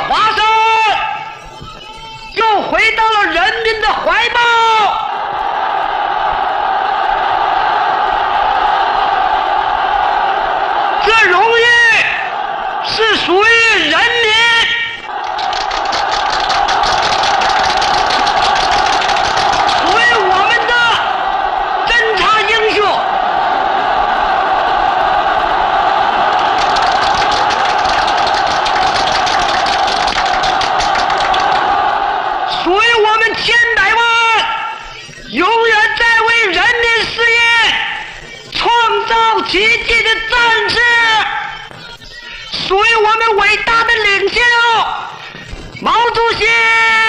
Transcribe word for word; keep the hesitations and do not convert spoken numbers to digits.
华山又回到了人民的怀抱。这荣誉是属于人民。属于我们的侦察英雄。属于我们千百万永远在为人民事业创造奇迹的战士，属于我们伟大的领袖毛主席。